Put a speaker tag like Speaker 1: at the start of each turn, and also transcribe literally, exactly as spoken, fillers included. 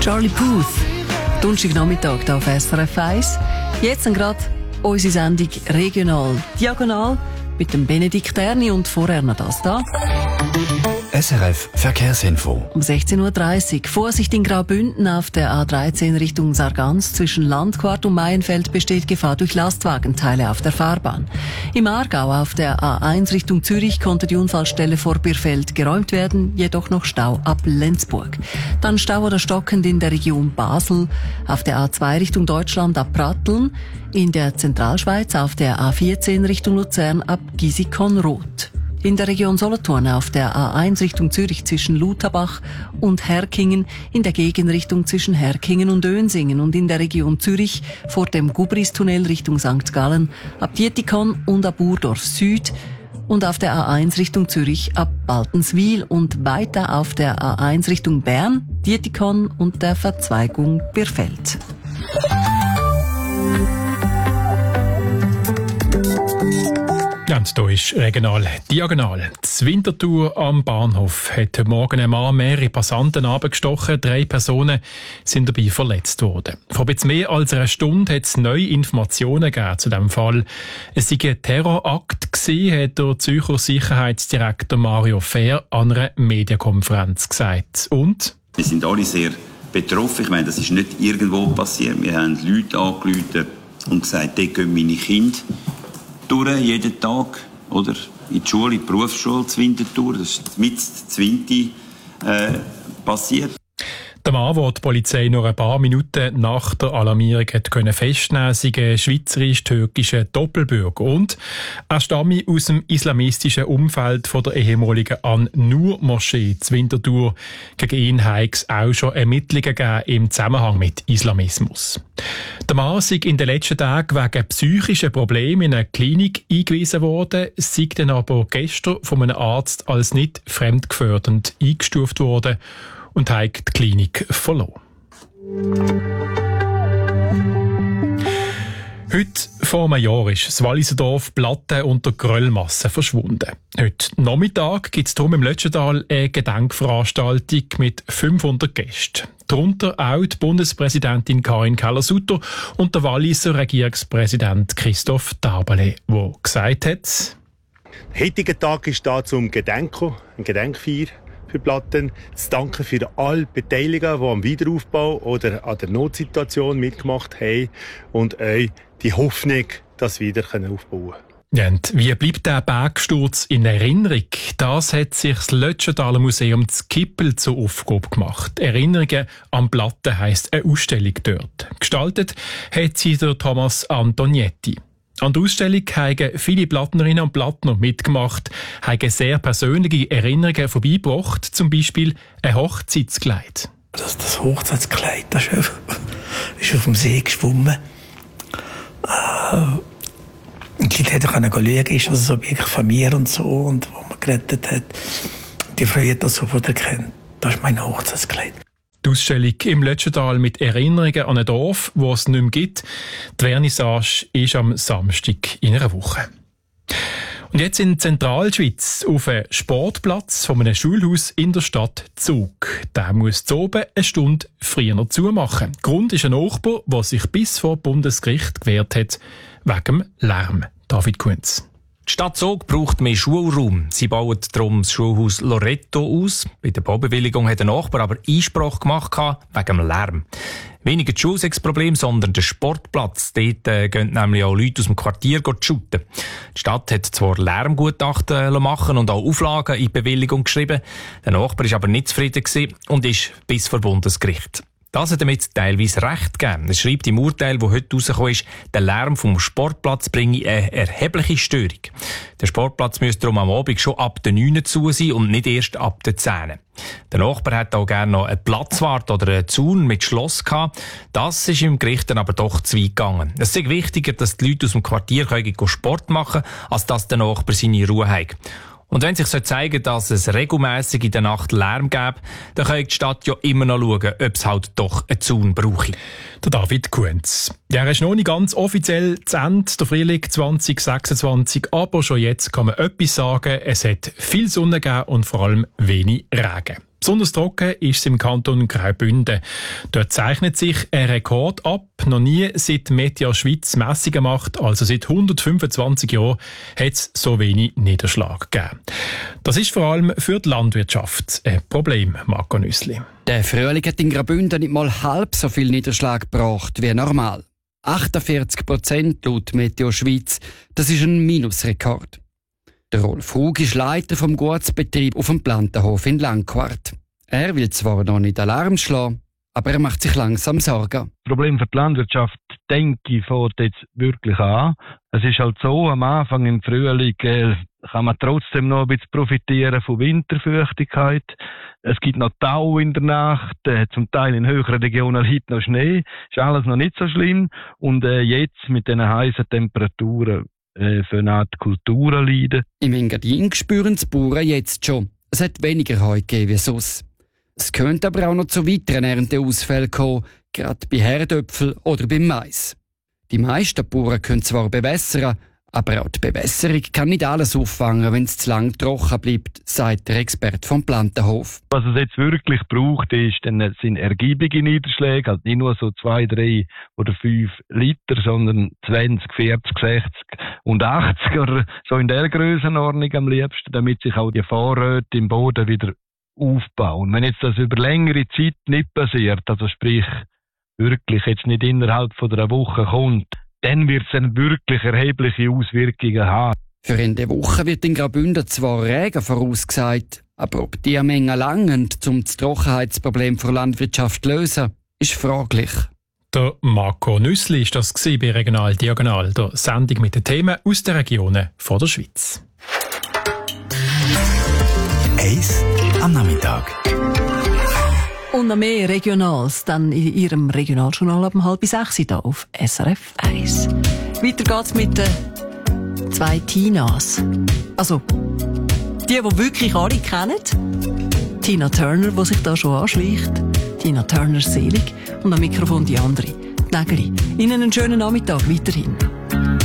Speaker 1: Charlie Puth, Donnerstagnachmittag hier auf S R F eins. Jetzt gerade unsere Sendung Regional Diagonal mit dem Benedikt Erni und vorher noch das da.
Speaker 2: S R F Verkehrsinfo.
Speaker 1: Um sechzehn Uhr dreißig. Vorsicht in Graubünden auf der A dreizehn Richtung Sargans. Zwischen Landquart und Maienfeld besteht Gefahr durch Lastwagenteile auf der Fahrbahn. Im Aargau auf der A eins Richtung Zürich konnte die Unfallstelle vor Birfeld geräumt werden, jedoch noch Stau ab Lenzburg. Dann Stau oder stockend in der Region Basel. Auf der A zwei Richtung Deutschland ab Pratteln. In der Zentralschweiz auf der A vierzehn Richtung Luzern ab Gisikon-Roth. In der Region Solothurn auf der A eins Richtung Zürich zwischen Lutherbach und Herkingen, in der Gegenrichtung zwischen Herkingen und Önsingen und in der Region Zürich vor dem Gubristunnel Richtung Sankt Gallen ab Dietikon und ab Urdorf Süd und auf der A eins Richtung Zürich ab Baltenswil und weiter auf der A eins Richtung Bern, Dietikon und der Verzweigung Birfeld.
Speaker 3: Ja, und hier ist regional diagonal. Das Winterthur am Bahnhof hat heute Morgen ein Mann mehrere Passanten abgestochen. Drei Personen sind dabei verletzt worden. Vor ein bisschen mehr als einer Stunde hat es neue Informationen gegeben zu diesem Fall. Es sei ein Terrorakt gewesen, hat der Zürcher Sicherheitsdirektor Mario Fehr an einer Medienkonferenz gesagt. Und?
Speaker 4: Wir sind alle sehr betroffen. Ich meine, das ist nicht irgendwo passiert. Wir haben Leute angerufen und gesagt, dort gehen meine Kinder durch, jeden Tag, oder? In die Schule, in die Berufsschule, zu Winterthur. Das ist mit Zwinti äh, passiert.
Speaker 3: Der Mann, den die Polizei nur ein paar Minuten nach der Alarmierung hat können festnehmen, sei ein schweizerisch-türkischer Doppelbürger. Und er stamme aus dem islamistischen Umfeld von der ehemaligen An-Nur-Moschee zu Winterthur. Gegen ihn habe es auch schon Ermittlungen gegeben im Zusammenhang mit Islamismus. Der Mann sei in den letzten Tagen wegen psychischer Probleme in eine Klinik eingewiesen worden, sei dann aber gestern von einem Arzt als nicht fremdgefährdend eingestuft worden und hat die Klinik verloren. Heute vor einem Jahr ist das Walliser Dorf Platten unter Gröllmasse verschwunden. Heute Nachmittag gibt es darum im Lötschental eine Gedenkveranstaltung mit fünfhundert Gästen. Darunter auch die Bundespräsidentin Karin Keller-Sutter und der Walliser Regierungspräsident Christoph Taberle, der gesagt hat:
Speaker 5: Der heutige Tag ist da zum Gedenken, ein Gedenkfeier für Platten, zu danken für alle Beteiligten, die am Wiederaufbau oder an der Notsituation mitgemacht haben und euch die Hoffnung, dass wir wieder aufbauen können.
Speaker 3: Ja, und wie bleibt der Bergsturz in Erinnerung? Das hat sich das Lötschentaler Museum zu Kippel zur Aufgabe gemacht. Erinnerungen an Platten heisst eine Ausstellung dort. Gestaltet hat sie der Thomas Antonietti. An der Ausstellung haben viele Plattnerinnen und Plattner mitgemacht, haben sehr persönliche Erinnerungen vorbeigebracht, zum Beispiel ein Hochzeitskleid.
Speaker 6: Das, das Hochzeitskleid, das ist auf, ist auf dem See geschwommen. Und die Leute konnten schauen, ist das so wirklich von mir und so, und wo man gerettet hat. Die Frau hat das sofort erkannt. Das ist mein Hochzeitskleid.
Speaker 3: Die Ausstellung im Lötschental mit Erinnerungen an ein Dorf, wo es nicht mehr gibt. Die Vernissage ist am Samstag in einer Woche. Und jetzt in Zentralschweiz auf einem Sportplatz von einem Schulhaus in der Stadt Zug. Der muss zu oben eine Stunde früher zumachen. Grund ist ein Nachbar, der sich bis vor Bundesgericht gewehrt hat, wegen dem Lärm. David Kunz.
Speaker 7: Die Stadt Zug braucht mehr Schulraum. Sie bauen darum das Schulhaus Loretto aus. Bei der Baubewilligung hat der Nachbar aber Einspruch gemacht wegen dem Lärm. Weniger das Schulsexproblem, sondern der Sportplatz. Dort äh, gehen nämlich auch Leute aus dem Quartier shooten. Die Stadt hat zwar Lärmgutachten machen und auch Auflagen in die Bewilligung geschrieben. Der Nachbar war aber nicht zufrieden und ist bis vor Bundesgericht. Das hat damit teilweise recht gegeben. Es schreibt im Urteil, das heute rausgekommen ist, der Lärm vom Sportplatz bringe eine erhebliche Störung. Der Sportplatz müsste darum am Abend schon ab den neun zu sein und nicht erst ab den zehn. Der Nachbar hat auch gerne noch einen Platzwart oder einen Zaun mit Schloss gehabt. Das ist im Gericht dann aber doch zu weit gegangen. Es ist wichtiger, dass die Leute aus dem Quartier können Sport machen können, als dass der Nachbar seine Ruhe hat. Und wenn sich so zeigen, dass es regelmässig in der Nacht Lärm gäbe, dann kann die Stadt ja immer noch schauen, ob es halt doch einen Zaun brauche.
Speaker 3: Der David Kunz. Ja, er ist noch nicht ganz offiziell zu Ende, der Frühling zwanzig sechsundzwanzig, aber schon jetzt kann man etwas sagen, es hat viel Sonne gegeben und vor allem wenig Regen. Besonders trocken ist es im Kanton Graubünden. Dort zeichnet sich ein Rekord ab. Noch nie seit Meteor Schweiz Messungen macht, also seit hundertfünfundzwanzig Jahren, hat es so wenig Niederschlag gegeben. Das ist vor allem für die Landwirtschaft ein Problem, Marco Nüssli.
Speaker 8: Der Frühling hat in Graubünden nicht mal halb so viel Niederschlag gebracht wie normal. achtundvierzig Prozent laut Meteo Schweiz. Das ist ein Minusrekord. Der Rolf Hug ist Leiter vom Gutsbetrieb auf dem Plantenhof in Langquart. Er will zwar noch nicht Alarm schlagen, aber er macht sich langsam Sorgen.
Speaker 9: Das Problem für die Landwirtschaft, denke ich, fängt jetzt wirklich an. Es ist halt so, am Anfang im Frühling äh, kann man trotzdem noch ein bisschen profitieren von Winterfeuchtigkeit. Es gibt noch Tau in der Nacht, äh, zum Teil in höheren Regionen liegt noch Schnee. Ist alles noch nicht so schlimm. Und äh, jetzt mit diesen heißen Temperaturen äh, für eine Art Kulturen leiden.
Speaker 8: Im Engadin spüren die Bauern jetzt schon. Es hat weniger Heu gegeben wie sonst. Es könnte aber auch noch zu weiteren Ernteausfällen kommen, gerade bei Herdöpfel oder beim Mais. Die meisten Bauern können zwar bewässern, aber auch die Bewässerung kann nicht alles auffangen, wenn es zu lang trocken bleibt, sagt der Experte vom Plantenhof.
Speaker 9: Was es jetzt wirklich braucht, ist, dann sind ergiebige Niederschläge, also nicht nur so zwei, drei oder fünf Liter, sondern zwanzig, vierzig, sechzig und achtzig oder so in der Grössenordnung am liebsten, damit sich auch die Vorräte im Boden wieder aufbauen. Wenn jetzt das über längere Zeit nicht passiert, also sprich wirklich jetzt nicht innerhalb von einer Woche kommt, dann wird es dann wirklich erhebliche Auswirkungen haben.
Speaker 8: Für Ende Woche wird in Graubünden zwar Regen vorausgesagt, aber ob die Menge langen, um das Trockenheitsproblem der Landwirtschaft zu lösen, ist fraglich.
Speaker 3: Der Marco Nüssli war das bei Regional Diagonal, der Sendung mit den Themen aus den Regionen von der Schweiz.
Speaker 2: Eis am Nachmittag.
Speaker 1: Und noch mehr Regionals dann in Ihrem Regionaljournal ab um halb sechs hier auf S R F eins. Weiter geht's mit den zwei Tinas. Also, die, die wirklich alle kennen. Tina Turner, die sich da schon anschleicht. Tina Turner selig. Und am Mikrofon die andere, die Nägeli. Ihnen einen schönen Nachmittag weiterhin.